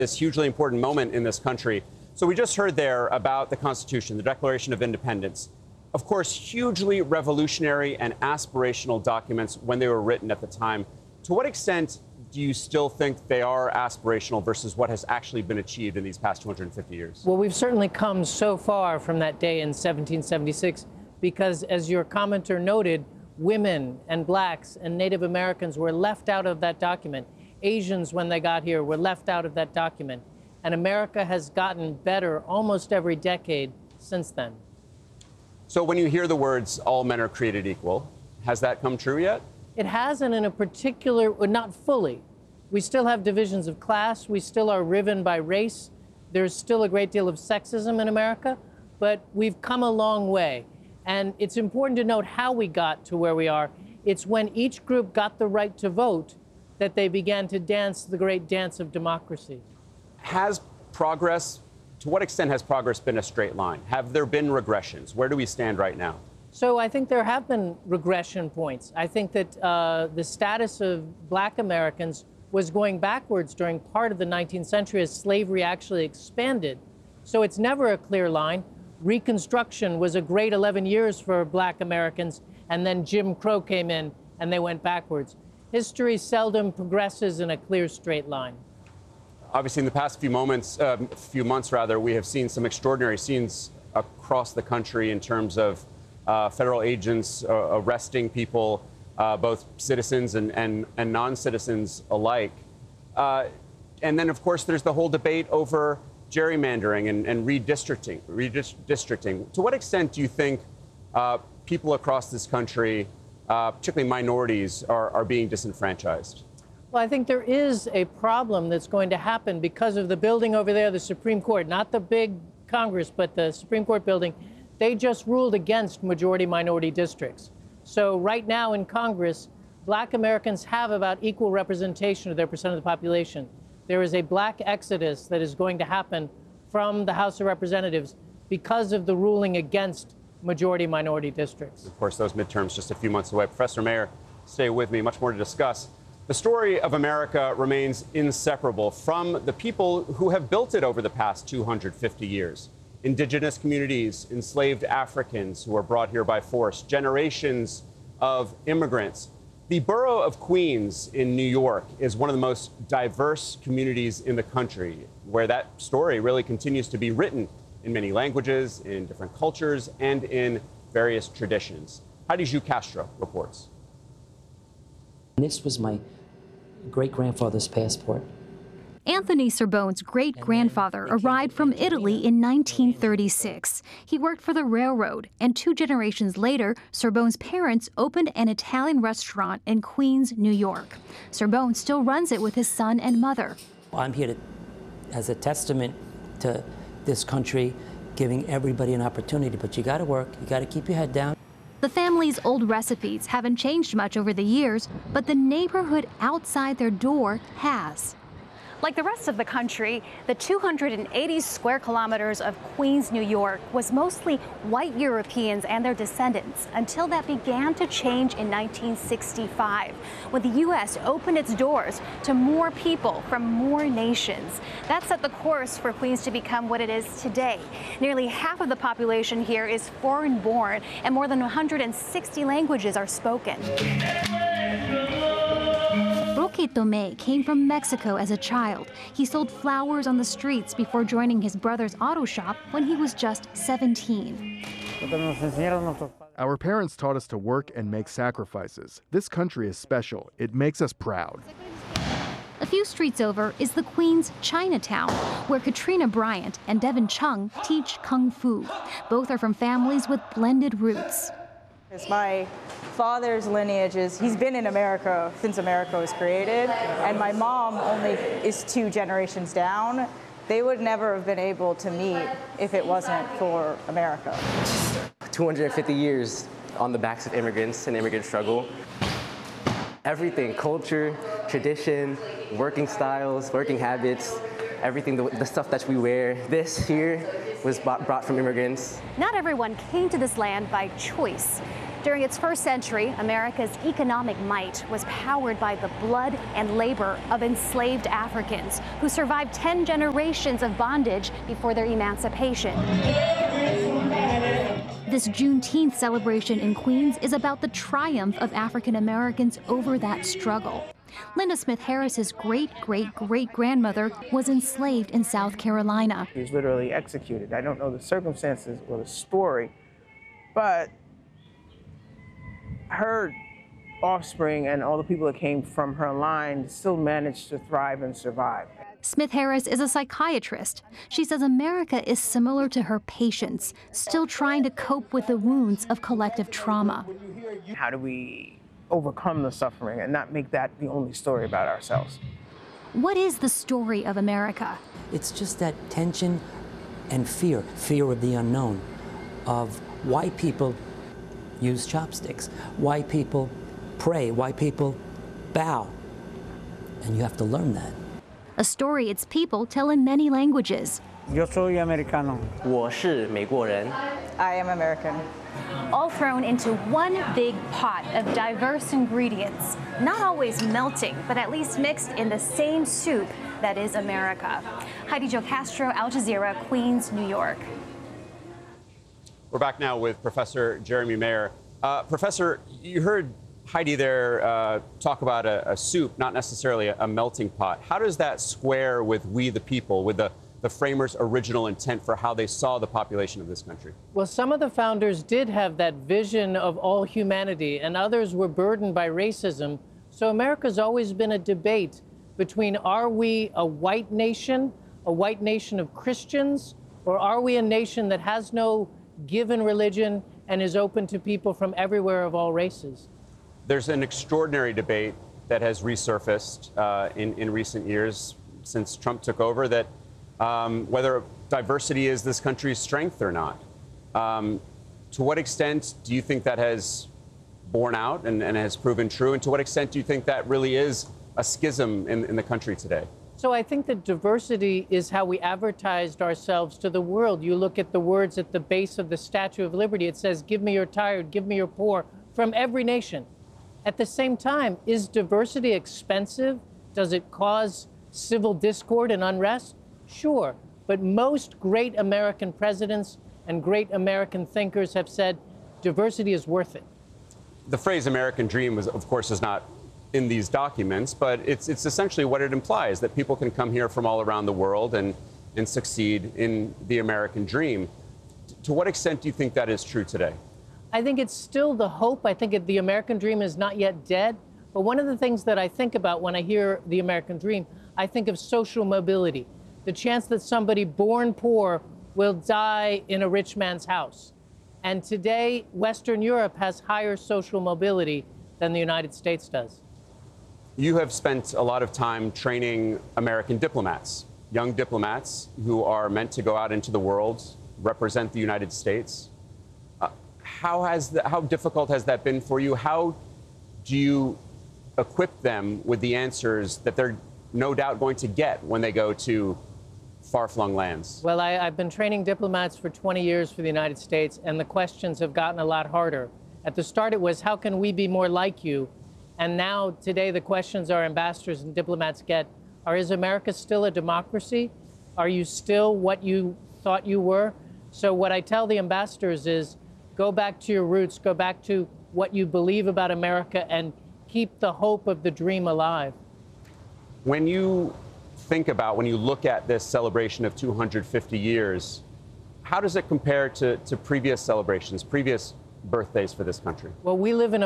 This hugely important moment in this country. So we just heard there about the Constitution, the Declaration of Independence. Of course, hugely revolutionary and aspirational documents when they were written at the time. To what extent do you still think they are aspirational versus what has actually been achieved in these past 250 years? Well, we've certainly come so far from that day in 1776 because, as your commenter noted, women and blacks and Native Americans were left out of that document. Asians, when they got here, were left out of that document. And America has gotten better almost every decade since then. So when you hear the words, all men are created equal, has that come true yet? It hasn't in a particular, not fully. We still have divisions of class. We still are riven by race. There's still a great deal of sexism in America, but we've come a long way. And it's important to note how we got to where we are. It's when each group got the right to vote that they began to dance the great dance of democracy. Has progress, to what extent has progress been a straight line? Have there been regressions? Where do we stand right now? So I think there have been regression points. I think that the status of black Americans was going backwards during part of the 19th century as slavery actually expanded. So it's never a clear line. Reconstruction was a great 11 years for black Americans, and then Jim Crow came in and they went backwards. History seldom progresses in a clear straight line. Obviously, in the past few months, we have seen some extraordinary scenes across the country in terms of federal agents arresting people, both citizens and non-citizens alike. And then, of course, there's the whole debate over gerrymandering and redistricting. To what extent do you think people across this country, particularly minorities, are being disenfranchised? Well, I think there is a problem that's going to happen because of the building over there, the Supreme Court, not the big Congress, but the Supreme Court building. They just ruled against majority-minority districts. So right now in Congress, black Americans have about equal representation of their percent of the population. There is a black exodus that is going to happen from the House of Representatives because of the ruling against majority-minority districts. Of course, those midterms just a few months away. Professor Mayer, stay with me. Much more to discuss. The story of America remains inseparable from the people who have built it over the past 250 years. Indigenous communities, enslaved Africans who were brought here by force, generations of immigrants. The borough of Queens in New York is one of the most diverse communities in the country, where that story really continues to be written in many languages, in different cultures, and in various traditions. Heidi Ju Castro reports. This was my great-grandfather's passport. Anthony Serbone's great-grandfather arrived from Italy in 1936. He worked for the railroad, and 2 generations later, Serbone's parents opened an Italian restaurant in Queens, New York. Serbone still runs it with his son and mother. I'm here as a testament to this country, giving everybody an opportunity, but you gotta work, you gotta keep your head down. The family's old recipes haven't changed much over the years, but the neighborhood outside their door has. Like the rest of the country, the 280 square kilometers of Queens, New York was mostly white Europeans and their descendants until that began to change in 1965, when the U.S. opened its doors to more people from more nations. That set the course for Queens to become what it is today. Nearly half of the population here is foreign-born, and more than 160 languages are spoken. Roque Tome came from Mexico as a child. He sold flowers on the streets before joining his brother's auto shop when he was just 17. Our parents taught us to work and make sacrifices. This country is special. It makes us proud. A few streets over is the Queens Chinatown, where Katrina Bryant and Devin Chung teach Kung Fu. Both are from families with blended roots. My father's lineage he's been in America since America was created, and my mom only is 2 generations down. They would never have been able to meet if it wasn't for America. 250 years on the backs of immigrants and immigrant struggle. Everything, culture, tradition, working styles, working habits, everything, the stuff that we wear. This here was brought from immigrants. Not everyone came to this land by choice. During its first century, America's economic might was powered by the blood and labor of enslaved Africans who survived 10 generations of bondage before their emancipation. This Juneteenth celebration in Queens is about the triumph of African Americans over that struggle. Linda Smith Harris's great-great-great-grandmother was enslaved in South Carolina. He was literally executed. I don't know the circumstances or the story, but her offspring and all the people that came from her line still managed to thrive and survive. Smith Harris is a psychiatrist. She says America is similar to her patients, still trying to cope with the wounds of collective trauma. How do we overcome the suffering and not make that the only story about ourselves? What is the story of America? It's just that tension and fear of the unknown, of why people use chopsticks, why people pray, why people bow. And you have to learn that. A story its people tell in many languages. Yo soy americano. 我是美国人. I am American. All thrown into one big pot of diverse ingredients, not always melting, but at least mixed in the same soup that is America. Heidi Jo Castro, Al Jazeera, Queens, New York. We're back now with Professor Jeremy Mayer. Professor, you heard Heidi there talk about a soup, not necessarily a melting pot. How does that square with we the people, with the framers' original intent for how they saw the population of this country? Well, some of the founders did have that vision of all humanity, and others were burdened by racism. So America's always been a debate between, are we a white nation of Christians, or are we a nation that has no given religion and is open to people from everywhere of all races? There's an extraordinary debate that has resurfaced in recent years since Trump took over, that whether diversity is this country's strength or not. To what extent do you think that has borne out and has proven true? And to what extent do you think that really is a schism in the country today? So I think that diversity is how we advertised ourselves to the world. You look at the words at the base of the Statue of Liberty. It says, give me your tired, give me your poor, from every nation. At the same time, is diversity expensive? Does it cause civil discord and unrest? Sure. But most great American presidents and great American thinkers have said diversity is worth it. The phrase American dream, of course, is not in these documents, but it's essentially what it implies, that people can come here from all around the world and succeed in the American dream. To what extent do you think that is true today? I think it's still the hope. I think the American dream is not yet dead. But one of the things that I think about when I hear the American dream, I think of social mobility. The chance that somebody born poor will die in a rich man's house. And today, Western Europe has higher social mobility than the United States does. You have spent a lot of time training American diplomats, young diplomats who are meant to go out into the world, represent the United States. How difficult has that been for you? How do you equip them with the answers that they're no doubt going to get when they go to far-flung lands? Well, I've been training diplomats for 20 years for the United States, and the questions have gotten a lot harder. At the start, it was, how can we be more like you? And now, today, the questions our ambassadors and diplomats get are, is America still a democracy? Are you still what you thought you were? So what I tell the ambassadors is, go back to your roots, go back to what you believe about America, and keep the hope of the dream alive. When you look at this celebration of 250 years, how does it compare to previous celebrations, previous birthdays for this country? Well, we live in a